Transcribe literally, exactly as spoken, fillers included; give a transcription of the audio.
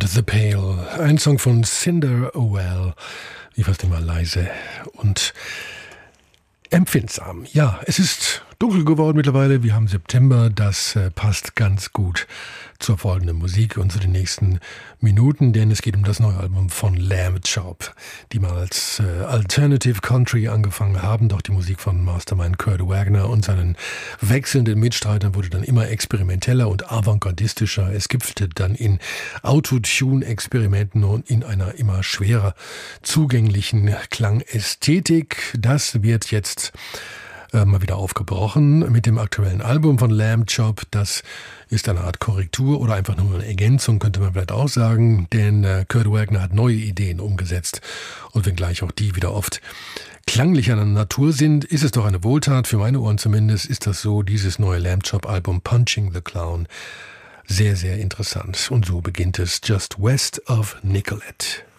the Pale, ein Song von Cinderwell, wie fast immer leise und empfindsam. Ja, es ist dunkel geworden mittlerweile, wir haben September, das äh, passt ganz gut zur folgenden Musik und zu den nächsten Minuten, denn es geht um das neue Album von Lamb Chop, die mal als äh, Alternative Country angefangen haben, doch die Musik von Mastermind Kurt Wagner und seinen wechselnden Mitstreitern wurde dann immer experimenteller und avantgardistischer. Es gipfelte dann in Autotune-Experimenten und in einer immer schwerer zugänglichen Klangästhetik. Das wird jetzt äh, mal wieder aufgebrochen mit dem aktuellen Album von Lamb Chop. Das ist eine Art Korrektur oder einfach nur eine Ergänzung, könnte man vielleicht auch sagen, denn äh, Kurt Wagner hat neue Ideen umgesetzt und wenngleich auch die wieder oft klanglicher Natur sind, ist es doch eine Wohltat, für meine Ohren zumindest ist das so, dieses neue Lamb Chop Album Punching the Clown. Sehr, sehr interessant. Und so beginnt es Just West of Nicollet.